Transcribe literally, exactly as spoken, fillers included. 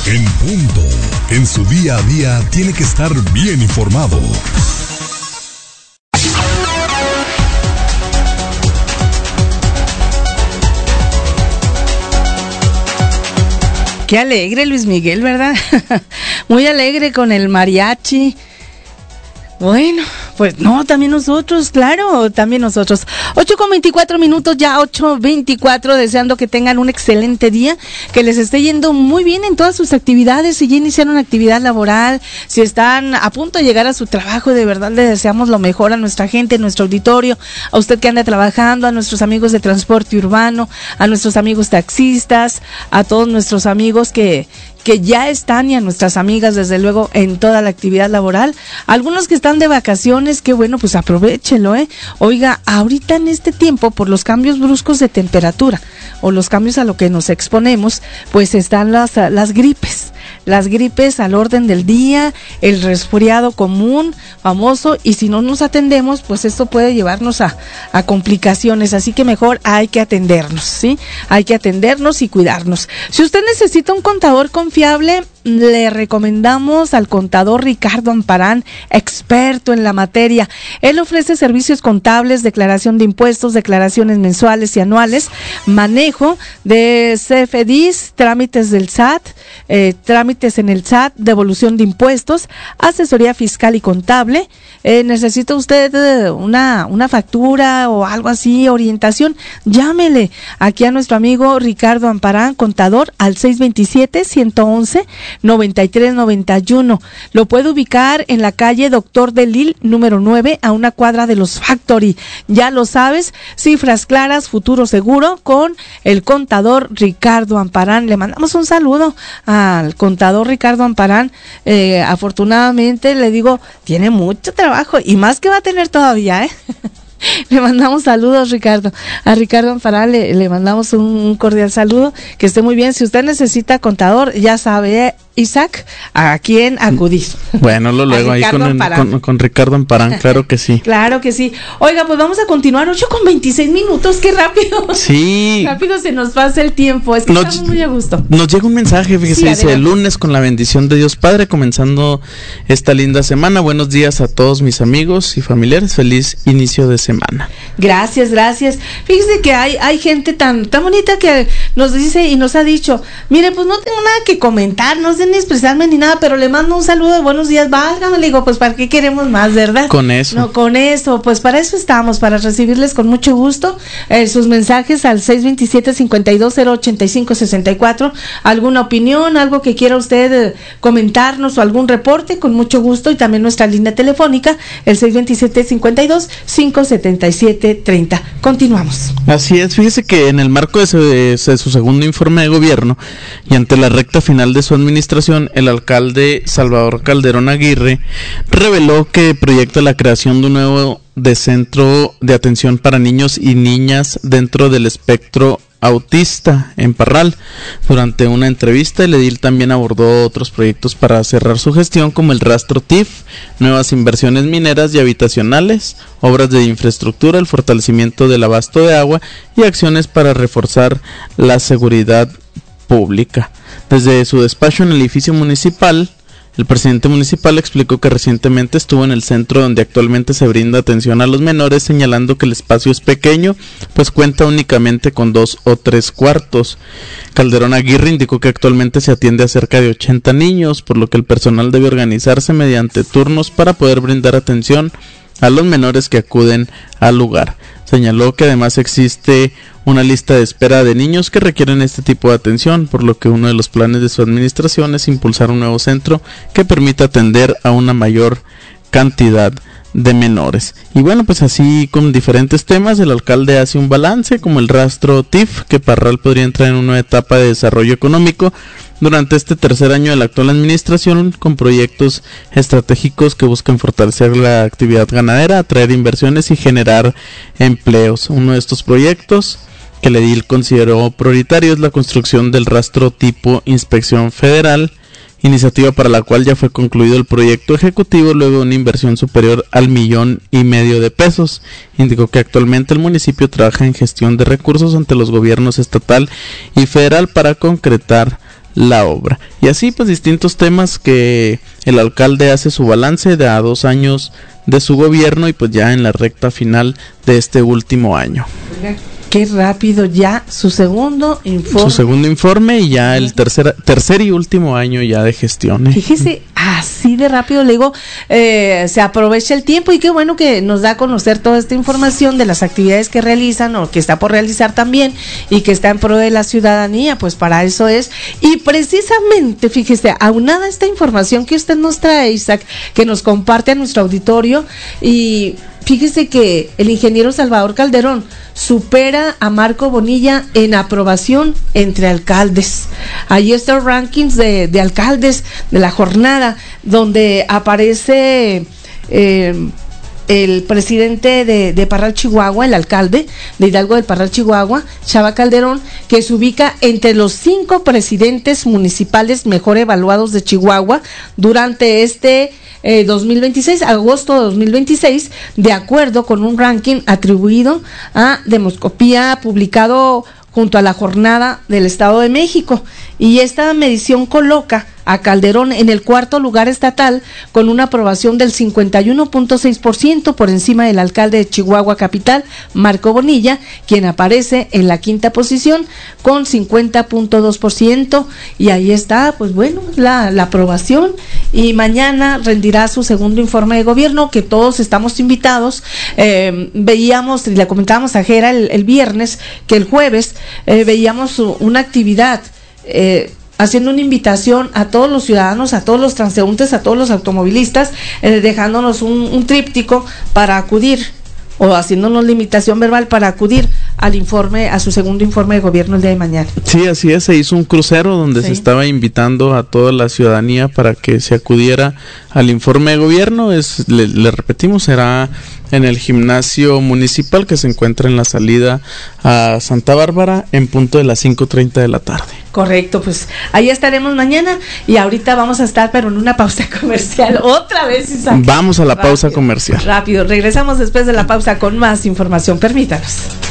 En punto. En su día a día tiene que estar bien informado. Qué alegre Luis Miguel, ¿verdad? Muy alegre con el mariachi. Bueno, pues no, también nosotros, claro, también nosotros. ocho con veinticuatro minutos, ya ocho veinticuatro, deseando que tengan un excelente día, que les esté yendo muy bien en todas sus actividades. Si ya iniciaron actividad laboral, si están a punto de llegar a su trabajo, de verdad le deseamos lo mejor a nuestra gente, a nuestro auditorio, a usted que anda trabajando, a nuestros amigos de transporte urbano, a nuestros amigos taxistas, a todos nuestros amigos que... que ya están y a nuestras amigas desde luego en toda la actividad laboral, algunos que están de vacaciones, que bueno, pues aprovechenlo, eh. Oiga, ahorita en este tiempo por los cambios bruscos de temperatura o los cambios a lo que nos exponemos, pues están las, las gripes. Las gripes al orden del día, el resfriado común, famoso, y si no nos atendemos, pues esto puede llevarnos a, a complicaciones, así que mejor hay que atendernos, ¿sí? Hay que atendernos y cuidarnos. Si usted necesita un contador confiable, le recomendamos al contador Ricardo Amparán, experto en la materia. Él ofrece servicios contables, declaración de impuestos, declaraciones mensuales y anuales, manejo de C F D I S, trámites del S A T, eh, trámites en el S A T, devolución de impuestos, asesoría fiscal y contable. Eh, ¿Necesita usted eh, una, una factura o algo así, orientación? Llámele aquí a nuestro amigo Ricardo Amparán, contador, al seis veintisiete, ciento once, noventa y tres noventa y uno. Lo puede ubicar en la calle Doctor de Lille, número nueve, a una cuadra de los Factory. Ya lo sabes, cifras claras, futuro seguro, con el contador Ricardo Amparán. Le mandamos un saludo al contador Ricardo Amparán. Eh, afortunadamente, le digo, tiene mucho trabajo y más que va a tener todavía, ¿eh? Le mandamos saludos, Ricardo. A Ricardo Amparán le, le mandamos un, un cordial saludo. Que esté muy bien. Si usted necesita contador, ya sabe, Isaac, ¿a quién acudir? Bueno, lo luego ahí con, el, con, con Ricardo Amparán, claro que sí. Claro que sí. Oiga, pues vamos a continuar. ocho con veintiséis minutos, qué rápido. Sí. Rápido se nos pasa el tiempo. Es que nos, estamos muy a gusto. Nos llega un mensaje, fíjese, sí, dice, el lunes con la bendición de Dios Padre, comenzando esta linda semana. Buenos días a todos mis amigos y familiares. Feliz inicio de semana. Semana. Gracias, gracias. Fíjese que hay hay gente tan tan bonita que nos dice y nos ha dicho, mire, pues no tengo nada que comentar, no sé ni expresarme ni nada, pero le mando un saludo de buenos días, válgame, le digo, pues ¿para qué queremos más, verdad? Con eso. No, con eso, pues para eso estamos, para recibirles con mucho gusto eh, sus mensajes al seis veintisiete, cincuenta y dos, cero ochenta y cinco, sesenta y cuatro, alguna opinión, algo que quiera usted eh, comentarnos o algún reporte, con mucho gusto, y también nuestra línea telefónica, el seis veintisiete, cincuenta y dos, cinco setenta y siete treinta. Continuamos. Así es, fíjese que en el marco de su, de su segundo informe de gobierno y ante la recta final de su administración, el alcalde Salvador Calderón Aguirre reveló que proyecta la creación de un nuevo de centro de atención para niños y niñas dentro del espectro autista en Parral. Durante una entrevista, el edil también abordó otros proyectos para cerrar su gestión, como el rastro T I F, nuevas inversiones mineras y habitacionales, obras de infraestructura, el fortalecimiento del abasto de agua y acciones para reforzar la seguridad pública. Desde su despacho en el edificio municipal, el presidente municipal explicó que recientemente estuvo en el centro donde actualmente se brinda atención a los menores, señalando que el espacio es pequeño, pues cuenta únicamente con dos o tres cuartos. Calderón Aguirre indicó que actualmente se atiende a cerca de ochenta niños, por lo que el personal debe organizarse mediante turnos para poder brindar atención a los menores que acuden al lugar. Señaló que además existe una lista de espera de niños que requieren este tipo de atención, por lo que uno de los planes de su administración es impulsar un nuevo centro que permita atender a una mayor cantidad de menores. Y bueno, pues así con diferentes temas, el alcalde hace un balance, como el rastro T I F, que Parral podría entrar en una nueva etapa de desarrollo económico durante este tercer año de la actual administración, con proyectos estratégicos que buscan fortalecer la actividad ganadera, atraer inversiones y generar empleos. Uno de estos proyectos que el edil consideró prioritario es la construcción del rastro tipo Inspección Federal, iniciativa para la cual ya fue concluido el proyecto ejecutivo luego de una inversión superior al millón y medio de pesos. Indicó que actualmente el municipio trabaja en gestión de recursos ante los gobiernos estatal y federal para concretar la obra. Y así pues distintos temas que el alcalde hace su balance de a dos años de su gobierno y pues ya en la recta final de este último año. Qué rápido ya su segundo informe. Su segundo informe y ya el tercer, tercer y último año ya de gestión. ¿eh? Fíjese, así de rápido, le digo, eh, se aprovecha el tiempo y qué bueno que nos da a conocer toda esta información de las actividades que realizan o que está por realizar también y que está en pro de la ciudadanía, pues para eso es. Y precisamente, fíjese, aunada esta información que usted nos trae, Isaac, que nos comparte a nuestro auditorio, y fíjese que el ingeniero Salvador Calderón supera a Marco Bonilla en aprobación entre alcaldes. Ahí está el rankings de, de alcaldes de la jornada, donde aparece eh, el presidente de, de Parral, Chihuahua, el alcalde de Hidalgo del Parral, Chihuahua, Chava Calderón, que se ubica entre los cinco presidentes municipales mejor evaluados de Chihuahua durante este Eh, dos mil veintiséis, agosto de dos mil veintiséis, de acuerdo con un ranking atribuido a Demoscopía publicado junto a la Jornada del Estado de México. Y esta medición coloca a Calderón en el cuarto lugar estatal con una aprobación del cincuenta y uno punto seis por ciento por encima del alcalde de Chihuahua Capital, Marco Bonilla, quien aparece en la quinta posición con cincuenta punto dos por ciento. Y ahí está, pues bueno, la, la aprobación. Y mañana rendirá su segundo informe de gobierno, que todos estamos invitados. Eh, veíamos, y le comentábamos a Jera el, el viernes, que el jueves eh, veíamos una actividad eh, haciendo una invitación a todos los ciudadanos, a todos los transeúntes, a todos los automovilistas, eh, dejándonos un, un tríptico para acudir, o haciéndonos la invitación verbal para acudir al informe, a su segundo informe de gobierno el día de mañana. Sí, así es, se hizo un crucero donde sí. se estaba invitando a toda la ciudadanía para que se acudiera al informe de gobierno. Es, le, le repetimos, será en el gimnasio municipal que se encuentra en la salida a Santa Bárbara en punto de las cinco treinta de la tarde. Correcto, pues ahí estaremos mañana y ahorita vamos a estar pero en una pausa comercial otra vez, Isaac. Vamos a la rápido, pausa comercial. Rápido, regresamos después de la pausa con más información, permítanos.